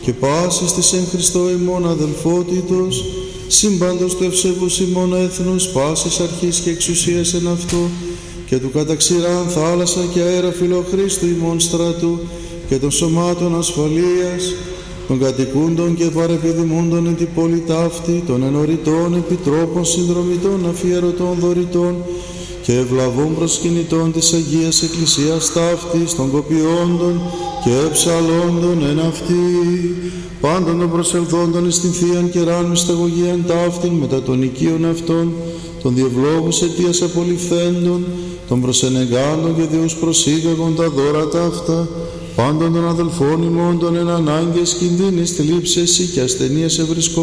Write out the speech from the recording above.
και πάσης της εν Χριστώ ημών αδελφότητος, σύμπαντος του ευσεβούς ημών έθνους, πάσης αρχής και εξουσίας εν αυτό, και του καταξηράν θάλασσα και αέρα φιλοχρίστου ημών στρατού, και των σωμάτων ασφαλείας, των κατοικούντων και παρεπιδημούντων εν την πόλη ταύτη, των ενωρητών επιτρόπων συνδρομητών αφιερωτών δωρητών και ευλαβών προσκυνητών της Αγίας Εκκλησίας ταύτης, των κοπιόντων και εψαλόντων εν αυτή, πάντων των προσελθόντων εις την Θείαν κεράν μυσταγωγίαν ταύτην μετά των οικείων αυτών, των διευλόγους αιτίας απολυφθέντων, των προσενεγάντων και Δεούς προσήγαγον τα δώρα ταύτα, πάντων των αδελφών ημών των εν ανάγκες κινδύνης θλίψες και ασθενείας ευρισκομένων,